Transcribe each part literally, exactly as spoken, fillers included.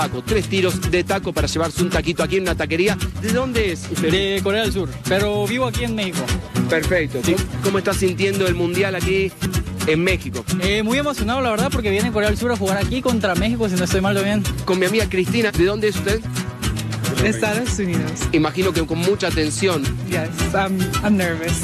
taco, tres tiros de taco para llevarse un taquito aquí en una taquería. ¿De dónde es usted? De Corea del Sur, pero vivo aquí en México. Perfecto. Sí. ¿Cómo, cómo está sintiendo el mundial aquí en México? Eh, muy emocionado, la verdad, porque viene Corea del Sur a jugar aquí contra México, si no estoy mal también. Con mi amiga Cristina, ¿de dónde es usted? De Estados Unidos. Imagino que con mucha tensión. Yes, I'm, I'm nervous.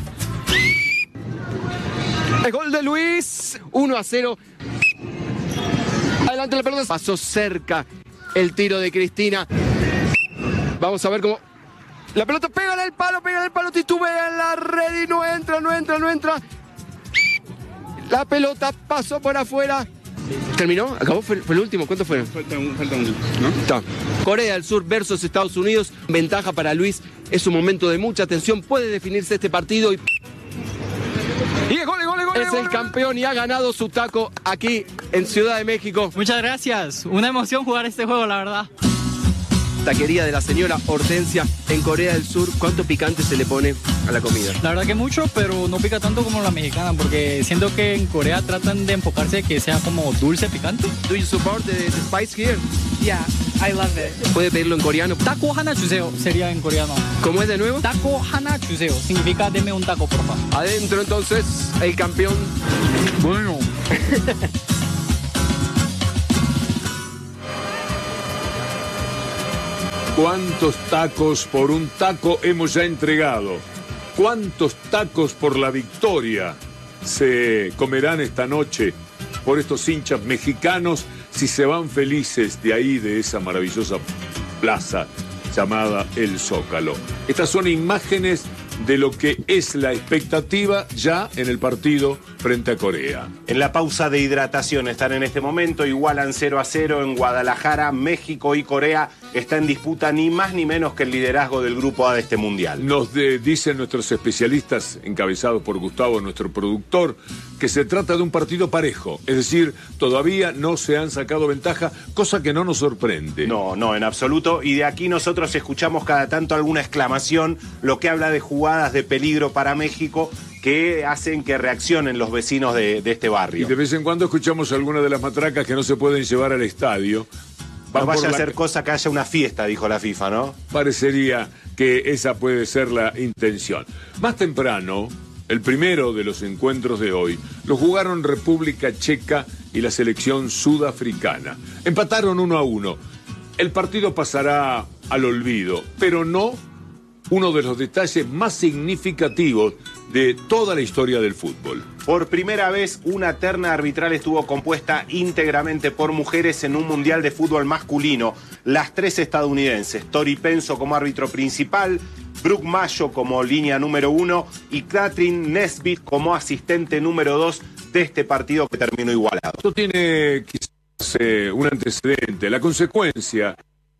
El gol de Luis, uno a cero. Adelante la pelota. Pasó cerca el tiro de Cristina. Vamos a ver cómo... La pelota pega en el palo, pega en el palo, titubea en la red y no entra, no entra, no entra. La pelota pasó por afuera. ¿Terminó? ¿Acabó? ¿Fue, fue el último? ¿Cuánto fueron? Falta un, falta un, ¿no? Está. Corea del Sur versus Estados Unidos. Ventaja para Luis. Es un momento de mucha tensión. Puede definirse este partido y... Y es gol, gol, gol, es el campeón y ha ganado su taco aquí en Ciudad de México. Muchas gracias. Una emoción jugar este juego, la verdad. Taquería de la señora Hortensia en Corea del Sur. ¿Cuánto picante se le pone a la comida? La verdad que mucho, pero no pica tanto como la mexicana, porque siento que en Corea tratan de enfocarse que sea como dulce picante. Do you support the, the spice here? Yeah, I love it. ¿Puede pedirlo en coreano? Taco hana chuseo sería en coreano. ¿Cómo es de nuevo? Taco hana chuseo significa deme un taco, por favor. Adentro entonces el campeón. Bueno. ¿Cuántos tacos por un taco hemos ya entregado? ¿Cuántos tacos por la victoria se comerán esta noche por estos hinchas mexicanos si se van felices de ahí, de esa maravillosa plaza llamada El Zócalo? Estas son imágenes de lo que es la expectativa ya en el partido frente a Corea. En la pausa de hidratación están en este momento, igualan cero a cero en Guadalajara, México y Corea está en disputa ni más ni menos que el liderazgo del Grupo A de este Mundial. Nos de, dicen nuestros especialistas, encabezados por Gustavo, nuestro productor, que se trata de un partido parejo, es decir, todavía no se han sacado ventaja, cosa que no nos sorprende. No, no, en absoluto, y de aquí nosotros escuchamos cada tanto alguna exclamación, lo que habla de jugadas de peligro para México, que hacen que reaccionen los vecinos de, de este barrio. Y de vez en cuando escuchamos algunas de las matracas que no se pueden llevar al estadio. No vaya a la... ser cosa que haya una fiesta, dijo la FIFA, ¿no? Parecería que esa puede ser la intención. Más temprano, el primero de los encuentros de hoy, lo jugaron República Checa y la selección sudafricana. Empataron uno a uno. El partido pasará al olvido, pero no uno de los detalles más significativos de toda la historia del fútbol. Por primera vez, una terna arbitral estuvo compuesta íntegramente por mujeres en un mundial de fútbol masculino. Las tres estadounidenses, Tori Penso como árbitro principal, Brooke Mayo como línea número uno y Catherine Nesbitt como asistente número dos de este partido que terminó igualado. Esto tiene quizás eh, un antecedente. La consecuencia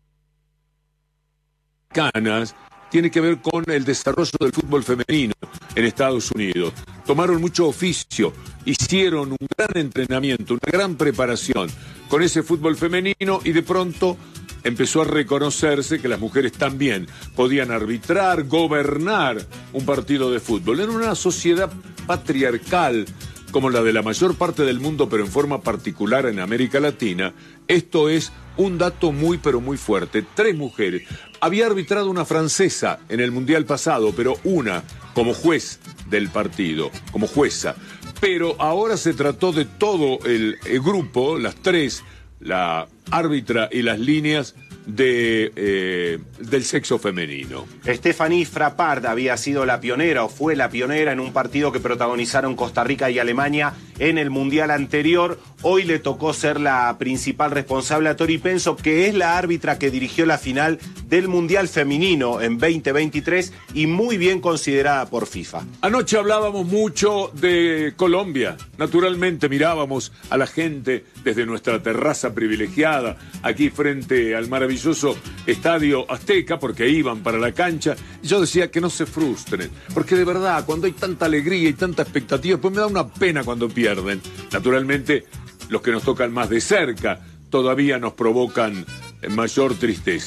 canas tiene que ver con el desarrollo del fútbol femenino en Estados Unidos. Tomaron mucho oficio, hicieron un gran entrenamiento, una gran preparación con ese fútbol femenino y de pronto empezó a reconocerse que las mujeres también podían arbitrar, gobernar un partido de fútbol. En una sociedad patriarcal como la de la mayor parte del mundo, pero en forma particular en América Latina, esto es un dato muy, pero muy fuerte. Tres mujeres. Había arbitrado una francesa en el Mundial pasado, pero una como juez del partido, como jueza. Pero ahora se trató de todo el, el grupo, las tres, la árbitra y las líneas de, eh, del sexo femenino. Stephanie Frappard había sido la pionera o fue la pionera en un partido que protagonizaron Costa Rica y Alemania en el Mundial anterior. Hoy le tocó ser la principal responsable a Tori Penso, que es la árbitra que dirigió la final del Mundial femenino en veinte veintitrés y muy bien considerada por FIFA. Anoche hablábamos mucho de Colombia. Naturalmente mirábamos a la gente desde nuestra terraza privilegiada aquí frente al maravilloso Estadio Azteca, porque iban para la cancha. Y yo decía que no se frustren, porque de verdad, cuando hay tanta alegría y tanta expectativa, pues me da una pena cuando pierden. Naturalmente, los que nos tocan más de cerca todavía nos provocan mayor tristeza.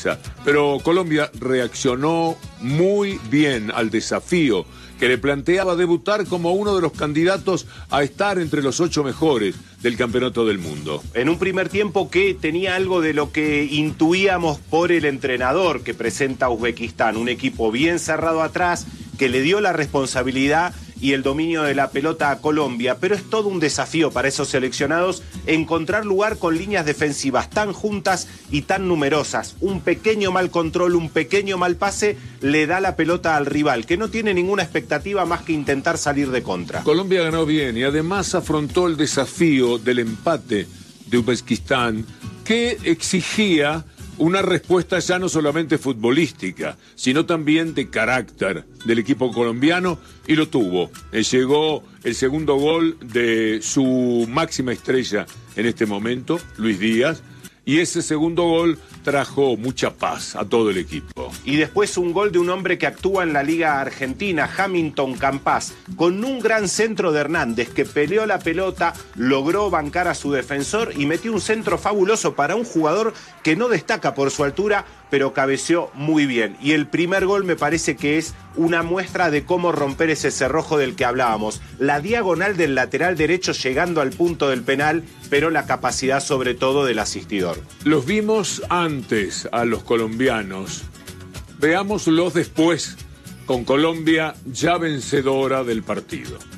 Pero Colombia reaccionó muy bien al desafío que le planteaba debutar como uno de los candidatos a estar entre los ocho mejores del Campeonato del Mundo. En un primer tiempo que tenía algo de lo que intuíamos por el entrenador que presenta Uzbekistán, un equipo bien cerrado atrás, que le dio la responsabilidad y el dominio de la pelota a Colombia, pero es todo un desafío para esos seleccionados encontrar lugar con líneas defensivas tan juntas y tan numerosas. Un pequeño mal control, un pequeño mal pase le da la pelota al rival, que no tiene ninguna expectativa más que intentar salir de contra. Colombia ganó bien y además afrontó el desafío del empate de Uzbekistán, que exigía una respuesta ya no solamente futbolística, sino también de carácter del equipo colombiano, y lo tuvo. Llegó el segundo gol de su máxima estrella en este momento, Luis Díaz, y ese segundo gol trajo mucha paz a todo el equipo. Y después un gol de un hombre que actúa en la Liga Argentina, Hamilton Campas, con un gran centro de Hernández que peleó la pelota, logró bancar a su defensor y metió un centro fabuloso para un jugador que no destaca por su altura, pero cabeceó muy bien. Y el primer gol me parece que es una muestra de cómo romper ese cerrojo del que hablábamos. La diagonal del lateral derecho llegando al punto del penal, pero la capacidad sobre todo del asistidor. Los vimos antes a los colombianos. Veámoslos después, con Colombia ya vencedora del partido.